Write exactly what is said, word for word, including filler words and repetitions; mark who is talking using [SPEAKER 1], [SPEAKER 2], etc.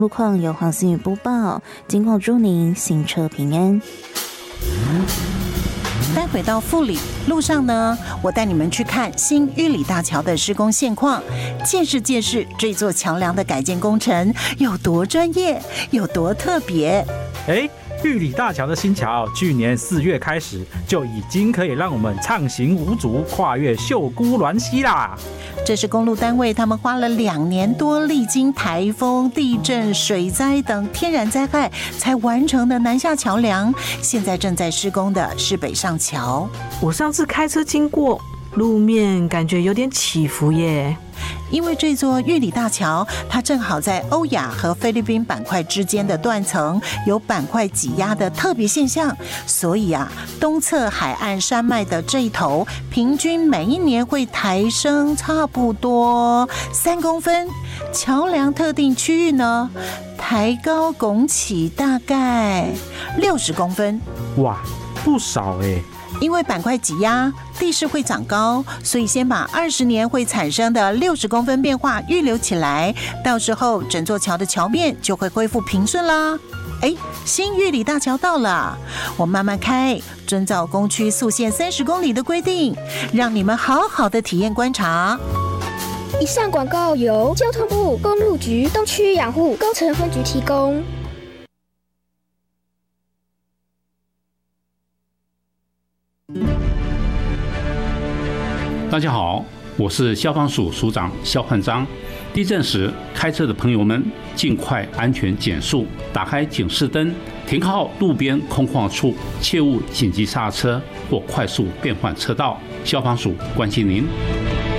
[SPEAKER 1] 路况由黄思雨播报，经过祝您行车平安。
[SPEAKER 2] 待会到富里路上呢，我带你们去看新玉里大桥的施工现况，见识见识这座桥梁的改建工程有多专业，有多特别。
[SPEAKER 3] 哎，玉里大桥的新桥，去年四月开始就已经可以让我们畅行无阻，跨越秀姑峦溪啦。
[SPEAKER 2] 这是公路单位他们花了两年多，历经台风、地震、水灾等天然灾害才完成的南下桥梁。现在正在施工的是北上桥。
[SPEAKER 4] 我上次开车经过，路面感觉有点起伏耶。
[SPEAKER 2] 因为这座玉里大桥，它正好在欧亚和菲律宾板块之间的断层有板块挤压的特别现象，所以啊，东侧海岸山脉的这一头，平均每一年会抬升差不多三公分，桥梁特定区域呢，抬高拱起大概六十公分。
[SPEAKER 3] 哇，不少哎、欸。
[SPEAKER 2] 因为板块挤压，地势会长高，所以先把二十年会产生的六十公分变化预留起来，到时候整座桥的桥面就会恢复平顺啦。哎，新玉里大桥到了，我慢慢开，遵照公区速限三十公里的规定，让你们好好的体验观察。
[SPEAKER 5] 以上广告由交通部公路局东区养护工程分局提供。
[SPEAKER 6] 大家好，我是消防署署长肖焕章。地震时，开车的朋友们尽快安全减速，打开警示灯，停靠路边空旷处，切勿紧急刹车或快速变换车道。消防署关心您。